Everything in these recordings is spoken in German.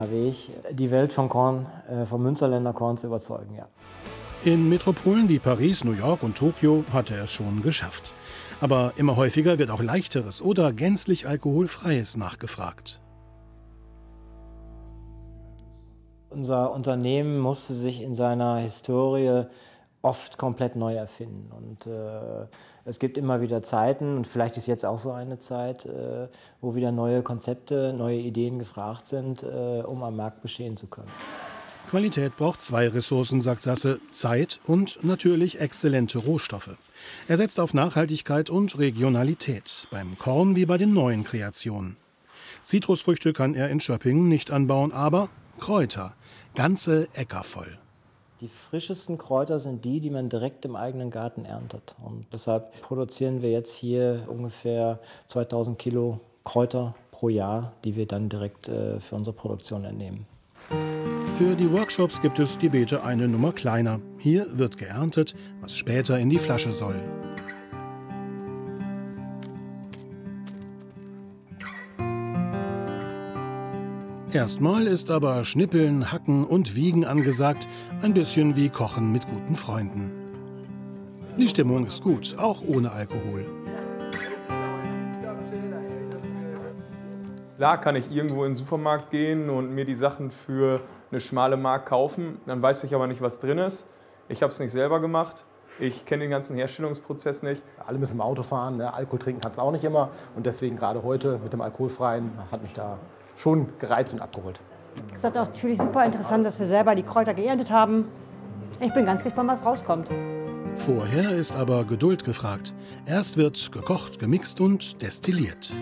Weg, die Welt von Korn, vom Münsterländer Korn zu überzeugen, ja. In Metropolen wie Paris, New York und Tokio hat er es schon geschafft. Aber immer häufiger wird auch leichteres oder gänzlich alkoholfreies nachgefragt. Unser Unternehmen musste sich in seiner Historie oft komplett neu erfinden. Und es gibt immer wieder Zeiten, und vielleicht ist jetzt auch so eine Zeit, wo wieder neue Konzepte, neue Ideen gefragt sind, um am Markt bestehen zu können. Qualität braucht zwei Ressourcen, sagt Sasse: Zeit und natürlich exzellente Rohstoffe. Er setzt auf Nachhaltigkeit und Regionalität, beim Korn wie bei den neuen Kreationen. Zitrusfrüchte kann er in Schöppingen nicht anbauen, aber Kräuter, ganze Äcker voll. Die frischesten Kräuter sind die, die man direkt im eigenen Garten erntet. Und deshalb produzieren wir jetzt hier ungefähr 2000 Kilo Kräuter pro Jahr, die wir dann direkt für unsere Produktion entnehmen. Für die Workshops gibt es die Beete eine Nummer kleiner. Hier wird geerntet, was später in die Flasche soll. Erstmal ist aber Schnippeln, Hacken und Wiegen angesagt, ein bisschen wie Kochen mit guten Freunden. Die Stimmung ist gut, auch ohne Alkohol. Klar kann ich irgendwo in den Supermarkt gehen und mir die Sachen für eine schmale Mark kaufen, dann weiß ich aber nicht, was drin ist. Ich habe es nicht selber gemacht, ich kenne den ganzen Herstellungsprozess nicht. Alle müssen im Auto fahren, ne? Alkohol trinken kannst du auch nicht immer. Und deswegen gerade heute mit dem Alkoholfreien hat mich da schon gereizt und abgeholt. Es ist natürlich super interessant, dass wir selber die Kräuter geerntet haben. Ich bin ganz gespannt, was rauskommt. Vorher ist aber Geduld gefragt. Erst wird gekocht, gemixt und destilliert.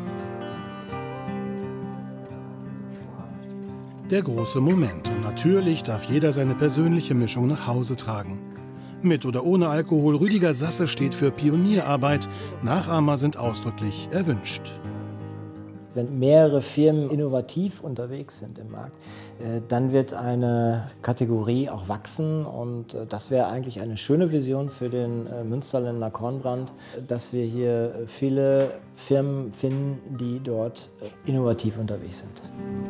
Der große Moment. Und natürlich darf jeder seine persönliche Mischung nach Hause tragen. Mit oder ohne Alkohol, Rüdiger Sasse steht für Pionierarbeit. Nachahmer sind ausdrücklich erwünscht. Wenn mehrere Firmen innovativ unterwegs sind im Markt, dann wird eine Kategorie auch wachsen. Und das wäre eigentlich eine schöne Vision für den Münsterländer Kornbrand, dass wir hier viele Firmen finden, die dort innovativ unterwegs sind.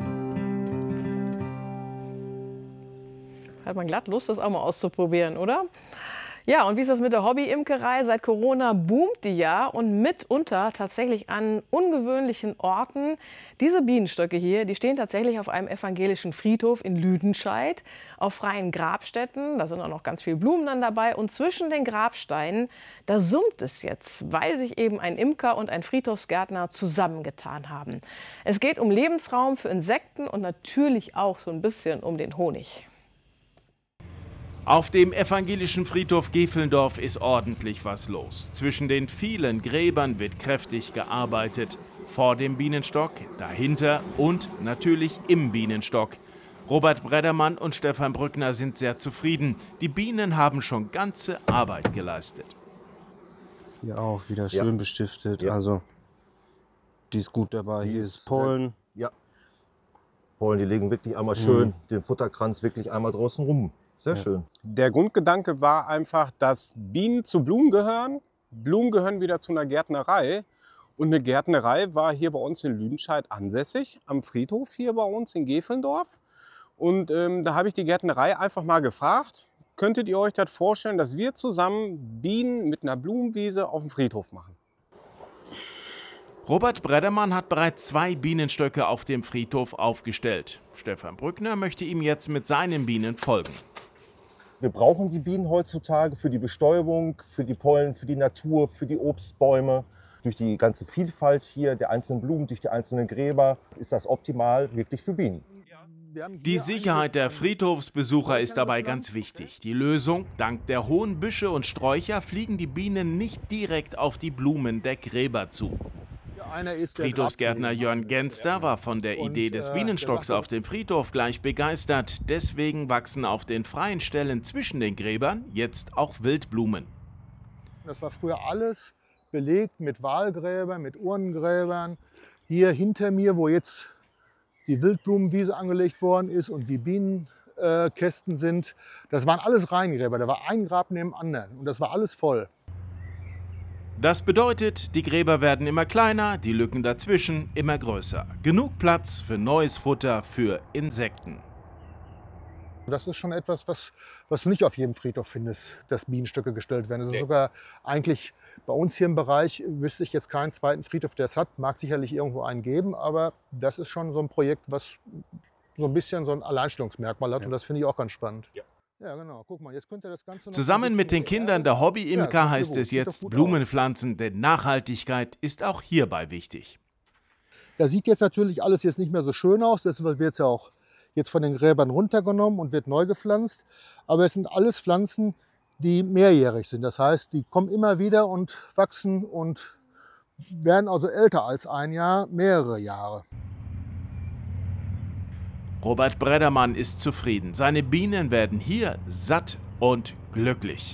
Hat man glatt Lust, das auch mal auszuprobieren, oder? Ja, und wie ist das mit der Hobby-Imkerei? Seit Corona boomt die ja und mitunter tatsächlich an ungewöhnlichen Orten. Diese Bienenstöcke hier, die stehen tatsächlich auf einem evangelischen Friedhof in Lüdenscheid, auf freien Grabstätten. Da sind auch noch ganz viele Blumen dann dabei. Und zwischen den Grabsteinen, da summt es jetzt, weil sich eben ein Imker und ein Friedhofsgärtner zusammengetan haben. Es geht um Lebensraum für Insekten und natürlich auch so ein bisschen um den Honig. Auf dem evangelischen Friedhof Gefelndorf ist ordentlich was los. Zwischen den vielen Gräbern wird kräftig gearbeitet. Vor dem Bienenstock, dahinter und natürlich im Bienenstock. Robert Breddermann und Stefan Brückner sind sehr zufrieden. Die Bienen haben schon ganze Arbeit geleistet. Hier auch wieder schön bestiftet. Ja. Also, die ist gut dabei. Hier ist Pollen. Ja, Pollen, die legen wirklich einmal schön den Futterkranz wirklich einmal draußen rum. Sehr schön. Der Grundgedanke war einfach, dass Bienen zu Blumen gehören. Blumen gehören wieder zu einer Gärtnerei. Und eine Gärtnerei war hier bei uns in Lüdenscheid ansässig, am Friedhof hier bei uns in Gefelndorf. Und da habe ich die Gärtnerei einfach mal gefragt, könntet ihr euch das vorstellen, dass wir zusammen Bienen mit einer Blumenwiese auf dem Friedhof machen? Robert Breddermann hat bereits 2 Bienenstöcke auf dem Friedhof aufgestellt. Stefan Brückner möchte ihm jetzt mit seinen Bienen folgen. Wir brauchen die Bienen heutzutage für die Bestäubung, für die Pollen, für die Natur, für die Obstbäume. Durch die ganze Vielfalt hier der einzelnen Blumen, durch die einzelnen Gräber ist das optimal wirklich für Bienen. Die Sicherheit der Friedhofsbesucher ist dabei ganz wichtig. Die Lösung: dank der hohen Büsche und Sträucher fliegen die Bienen nicht direkt auf die Blumen der Gräber zu. Friedhofsgärtner Jörn Genster war von der Idee des Bienenstocks auf dem Friedhof gleich begeistert. Deswegen wachsen auf den freien Stellen zwischen den Gräbern jetzt auch Wildblumen. Das war früher alles belegt mit Wahlgräbern, mit Urnengräbern. Hier hinter mir, wo jetzt die Wildblumenwiese angelegt worden ist und die Bienenkästen sind, das waren alles Reihengräber. Da war ein Grab neben dem anderen und das war alles voll. Das bedeutet, die Gräber werden immer kleiner, die Lücken dazwischen immer größer. Genug Platz für neues Futter für Insekten. Das ist schon etwas, was du nicht auf jedem Friedhof findest, dass Bienenstöcke gestellt werden. Das ist sogar eigentlich bei uns hier im Bereich, wüsste ich jetzt keinen zweiten Friedhof, der es hat. Mag sicherlich irgendwo einen geben, aber das ist schon so ein Projekt, was so ein bisschen so ein Alleinstellungsmerkmal hat. Und das finde ich auch ganz spannend. Ja, genau. Guck mal, jetzt könnt ihr das Ganze noch Zusammen mit den Kindern der Hobby-Imker heißt es jetzt Blumen pflanzen, denn Nachhaltigkeit ist auch hierbei wichtig. Da sieht jetzt natürlich alles jetzt nicht mehr so schön aus, deshalb wird es ja auch jetzt von den Gräbern runtergenommen und wird neu gepflanzt. Aber es sind alles Pflanzen, die mehrjährig sind. Das heißt, die kommen immer wieder und wachsen und werden also älter als ein Jahr, mehrere Jahre. Robert Breddermann ist zufrieden. Seine Bienen werden hier satt und glücklich.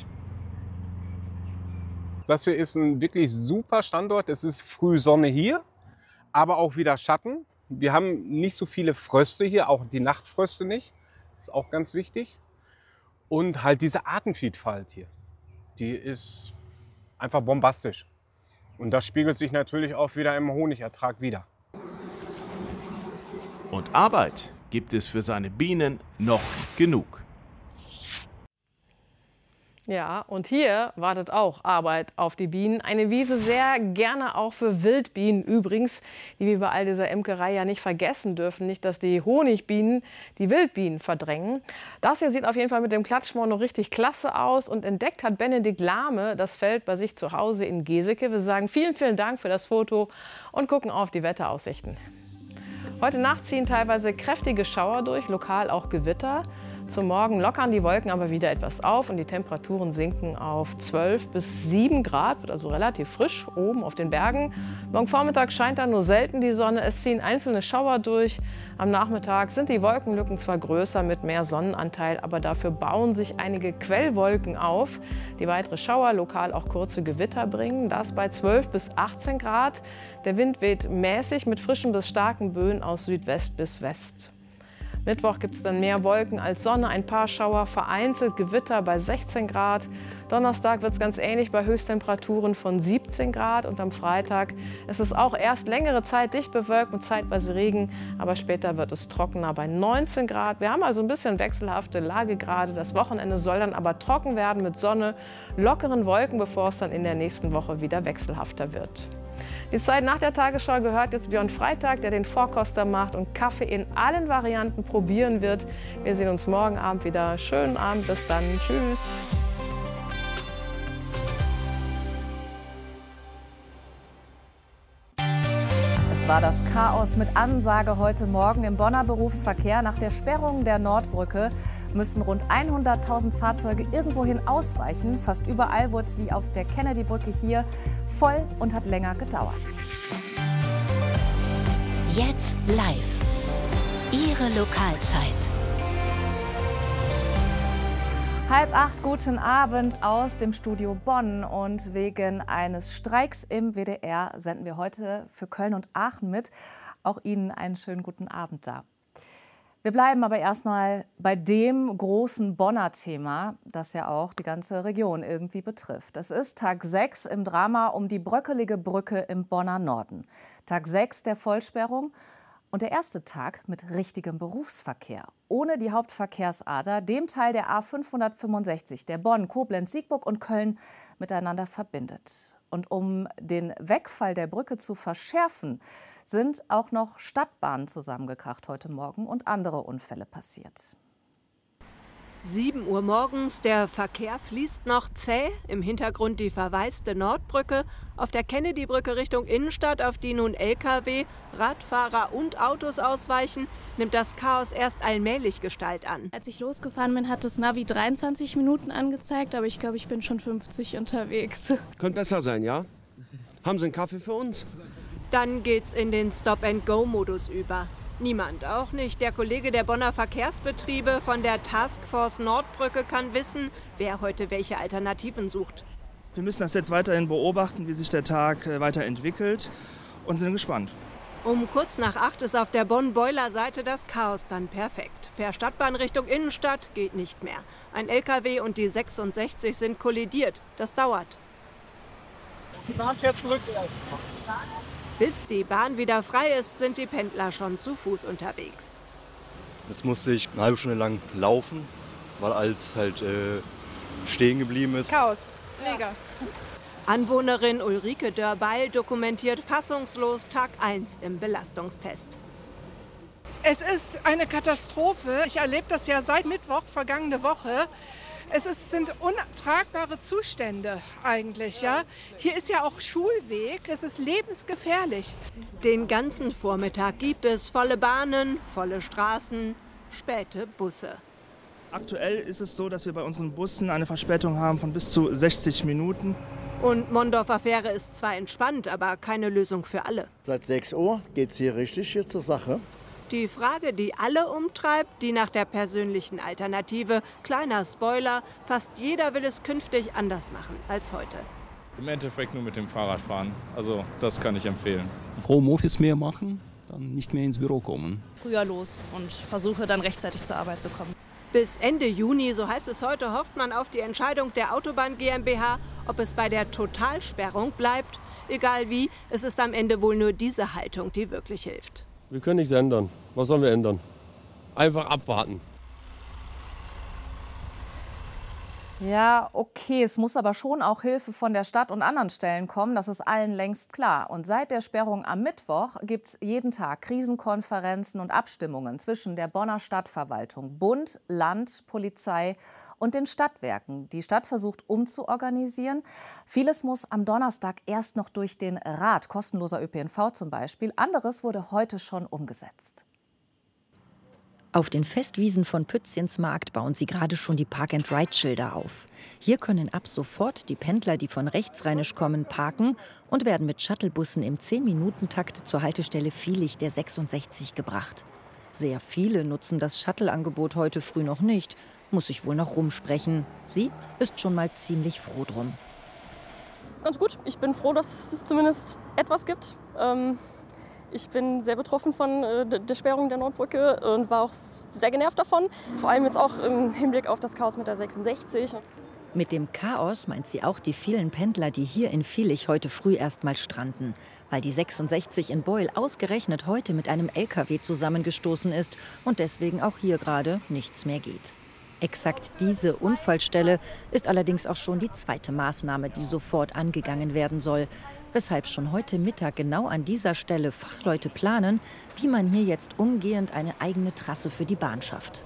Das hier ist ein wirklich super Standort. Es ist früh Sonne hier, aber auch wieder Schatten. Wir haben nicht so viele Fröste hier, auch die Nachtfröste nicht. Das ist auch ganz wichtig. Und halt diese Artenvielfalt hier, die ist einfach bombastisch. Und das spiegelt sich natürlich auch wieder im Honigertrag wider. Und Arbeit gibt es für seine Bienen noch genug. Ja, und hier wartet auch Arbeit auf die Bienen. Eine Wiese sehr gerne auch für Wildbienen übrigens, die wir bei all dieser Imkerei ja nicht vergessen dürfen. Nicht, dass die Honigbienen die Wildbienen verdrängen. Das hier sieht auf jeden Fall mit dem Klatschmoor noch richtig klasse aus. Und entdeckt hat Benedikt Lahme das Feld bei sich zu Hause in Geseke. Wir sagen vielen, vielen Dank für das Foto und gucken auf die Wetteraussichten. Heute Nacht ziehen teilweise kräftige Schauer durch, lokal auch Gewitter. Zum Morgen lockern die Wolken aber wieder etwas auf und die Temperaturen sinken auf 12 bis 7 Grad, wird also relativ frisch oben auf den Bergen. Morgen Vormittag scheint dann nur selten die Sonne, es ziehen einzelne Schauer durch. Am Nachmittag sind die Wolkenlücken zwar größer mit mehr Sonnenanteil, aber dafür bauen sich einige Quellwolken auf, die weitere Schauer, lokal auch kurze Gewitter bringen. Das bei 12 bis 18 Grad. Der Wind weht mäßig mit frischen bis starken Böen aus Südwest bis West. Mittwoch gibt es dann mehr Wolken als Sonne, ein paar Schauer, vereinzelt Gewitter bei 16 Grad. Donnerstag wird es ganz ähnlich bei Höchsttemperaturen von 17 Grad. Und am Freitag ist es auch erst längere Zeit dicht bewölkt mit zeitweise Regen, aber später wird es trockener bei 19 Grad. Wir haben also ein bisschen wechselhafte Lagegrade. Das Wochenende soll dann aber trocken werden mit Sonne, lockeren Wolken, bevor es dann in der nächsten Woche wieder wechselhafter wird. Die Zeit nach der Tagesschau gehört jetzt Björn Freitag, der den Vorkoster macht und Kaffee in allen Varianten probieren wird. Wir sehen uns morgen Abend wieder. Schönen Abend, bis dann. Tschüss. Es war das Chaos mit Ansage heute Morgen im Bonner Berufsverkehr. Nach der Sperrung der Nordbrücke müssen rund 100.000 Fahrzeuge irgendwohin ausweichen. Fast überall wurde es wie auf der Kennedy-Brücke hier voll und hat länger gedauert. Jetzt live. Ihre Lokalzeit. 7:30, guten Abend aus dem Studio Bonn. Und wegen eines Streiks im WDR senden wir heute für Köln und Aachen mit. Auch Ihnen einen schönen guten Abend da. Wir bleiben aber erstmal bei dem großen Bonner Thema, das ja auch die ganze Region irgendwie betrifft. Es ist Tag 6 im Drama um die bröckelige Brücke im Bonner Norden. Tag 6 der Vollsperrung. Und der erste Tag mit richtigem Berufsverkehr, ohne die Hauptverkehrsader, dem Teil der A565, der Bonn, Koblenz, Siegburg und Köln miteinander verbindet. Und um den Wegfall der Brücke zu verschärfen, sind auch noch Stadtbahnen zusammengekracht heute Morgen und andere Unfälle passiert. 7 Uhr morgens, der Verkehr fließt noch zäh. Im Hintergrund die verwaiste Nordbrücke. Auf der Kennedy-Brücke Richtung Innenstadt, auf die nun Lkw, Radfahrer und Autos ausweichen, nimmt das Chaos erst allmählich Gestalt an. Als ich losgefahren bin, hat das Navi 23 Minuten angezeigt, aber ich glaube, ich bin schon 50 unterwegs. Könnte besser sein, ja? Haben Sie einen Kaffee für uns? Dann geht's in den Stop-and-Go-Modus über. Niemand, auch nicht der Kollege der Bonner Verkehrsbetriebe von der Taskforce Nordbrücke kann wissen, wer heute welche Alternativen sucht. Wir müssen das jetzt weiterhin beobachten, wie sich der Tag weiterentwickelt und sind gespannt. Um kurz nach 8 ist auf der Bonn-Beuler-Seite das Chaos dann perfekt. Per Stadtbahn Richtung Innenstadt geht nicht mehr. Ein LKW und die 66 sind kollidiert. Das dauert. Die Bahn fährt zurück erst. Bis die Bahn wieder frei ist, sind die Pendler schon zu Fuß unterwegs. Jetzt musste ich eine halbe Stunde lang laufen, weil alles halt stehen geblieben ist. Chaos, mega. Anwohnerin Ulrike Dörbeil dokumentiert fassungslos Tag 1 im Belastungstest. Es ist eine Katastrophe. Ich erlebe das ja seit Mittwoch, vergangene Woche. Sind untragbare Zustände eigentlich. Ja? Hier ist ja auch Schulweg, es ist lebensgefährlich. Den ganzen Vormittag gibt es volle Bahnen, volle Straßen, späte Busse. Aktuell ist es so, dass wir bei unseren Bussen eine Verspätung haben von bis zu 60 Minuten. Und Mondorfer Fähre ist zwar entspannt, aber keine Lösung für alle. Seit 6 Uhr geht es hier richtig zur Sache. Die Frage, die alle umtreibt, die nach der persönlichen Alternative. Kleiner Spoiler, fast jeder will es künftig anders machen als heute. Im Endeffekt nur mit dem Fahrrad fahren. Also das kann ich empfehlen. Homeoffice mehr machen, dann nicht mehr ins Büro kommen. Früher los und versuche dann rechtzeitig zur Arbeit zu kommen. Bis Ende Juni, so heißt es heute, hofft man auf die Entscheidung der Autobahn GmbH, ob es bei der Totalsperrung bleibt. Egal wie, es ist am Ende wohl nur diese Haltung, die wirklich hilft. Wir können nichts ändern. Was sollen wir ändern? Einfach abwarten. Ja, okay, es muss aber schon auch Hilfe von der Stadt und anderen Stellen kommen, das ist allen längst klar. Und seit der Sperrung am Mittwoch gibt es jeden Tag Krisenkonferenzen und Abstimmungen zwischen der Bonner Stadtverwaltung, Bund, Land, Polizei und den Stadtwerken. Die Stadt versucht umzuorganisieren. Vieles muss am Donnerstag erst noch durch den Rat, kostenloser ÖPNV zum Beispiel. Anderes wurde heute schon umgesetzt. Auf den Festwiesen von Pützchensmarkt bauen sie gerade schon die Park-and-Ride-Schilder auf. Hier können ab sofort die Pendler, die von rechtsrheinisch kommen, parken und werden mit Shuttlebussen im 10-Minuten-Takt zur Haltestelle Viehlich der 66 gebracht. Sehr viele nutzen das Shuttle-Angebot heute früh noch nicht. Muss ich wohl noch rumsprechen. Sie ist schon mal ziemlich froh drum. Ganz gut. Ich bin froh, dass es zumindest etwas gibt. Ich bin sehr betroffen von der Sperrung der Nordbrücke und war auch sehr genervt davon. Vor allem jetzt auch im Hinblick auf das Chaos mit der 66. Mit dem Chaos meint sie auch die vielen Pendler, die hier in Viehlich heute früh erst mal stranden. Weil die 66 in Beul ausgerechnet heute mit einem LKW zusammengestoßen ist und deswegen auch hier gerade nichts mehr geht. Exakt diese Unfallstelle ist allerdings auch schon die zweite Maßnahme, die sofort angegangen werden soll. Weshalb schon heute Mittag genau an dieser Stelle Fachleute planen, wie man hier jetzt umgehend eine eigene Trasse für die Bahn schafft.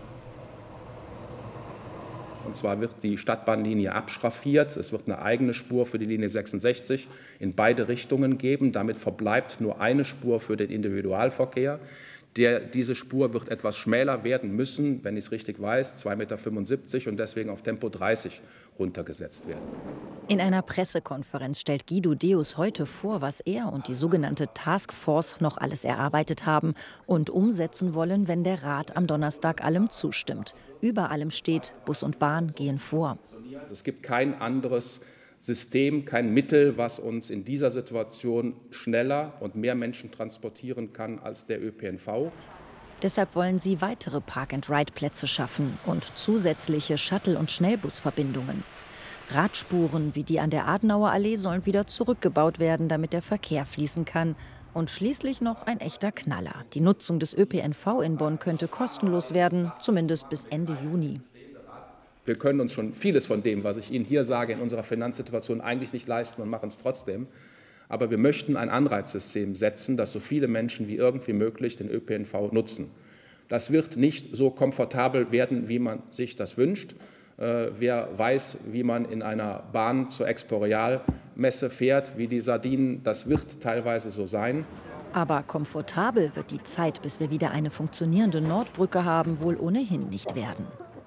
Und zwar wird die Stadtbahnlinie abschraffiert. Es wird eine eigene Spur für die Linie 66 in beide Richtungen geben. Damit verbleibt nur eine Spur für den Individualverkehr. Diese Spur wird etwas schmäler werden müssen, wenn ich es richtig weiß, 2,75 Meter und deswegen auf Tempo 30 runtergesetzt werden. In einer Pressekonferenz stellt Guido Deus heute vor, was er und die sogenannte Taskforce noch alles erarbeitet haben und umsetzen wollen, wenn der Rat am Donnerstag allem zustimmt. Über allem steht, Bus und Bahn gehen vor. Es gibt kein anderes System, kein Mittel, was uns in dieser Situation schneller und mehr Menschen transportieren kann als der ÖPNV. Deshalb wollen sie weitere Park-and-Ride-Plätze schaffen und zusätzliche Shuttle- und Schnellbusverbindungen. Radspuren wie die an der Adenauer Allee sollen wieder zurückgebaut werden, damit der Verkehr fließen kann. Und schließlich noch ein echter Knaller. Die Nutzung des ÖPNV in Bonn könnte kostenlos werden, zumindest bis Ende Juni. Wir können uns schon vieles von dem, was ich Ihnen hier sage, in unserer Finanzsituation eigentlich nicht leisten und machen es trotzdem. Aber wir möchten ein Anreizsystem setzen, dass so viele Menschen wie irgendwie möglich den ÖPNV nutzen. Das wird nicht so komfortabel werden, wie man sich das wünscht. Wer weiß, wie man in einer Bahn zur Exporeal-Messe fährt, wie die Sardinen, das wird teilweise so sein. Aber komfortabel wird die Zeit, bis wir wieder eine funktionierende Nordbrücke haben, wohl ohnehin nicht werden.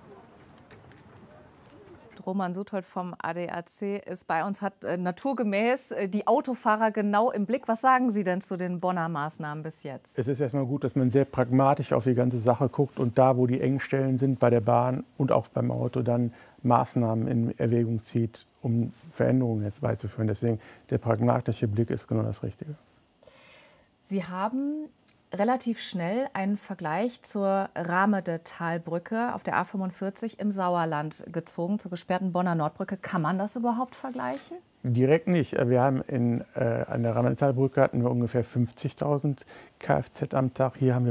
Roman Suthold vom ADAC ist bei uns, hat naturgemäß die Autofahrer genau im Blick. Was sagen Sie denn zu den Bonner Maßnahmen bis jetzt? Es ist erstmal gut, dass man sehr pragmatisch auf die ganze Sache guckt und da, wo die Engstellen sind bei der Bahn und auch beim Auto, dann Maßnahmen in Erwägung zieht, um Veränderungen jetzt beizuführen. Deswegen der pragmatische Blick ist genau das Richtige. Sie haben relativ schnell einen Vergleich zur Rahmede-Talbrücke auf der A45 im Sauerland gezogen, zur gesperrten Bonner Nordbrücke. Kann man das überhaupt vergleichen? Direkt nicht. Wir haben an der Rheinmetallbrücke hatten wir ungefähr 50.000 Kfz am Tag. Hier haben wir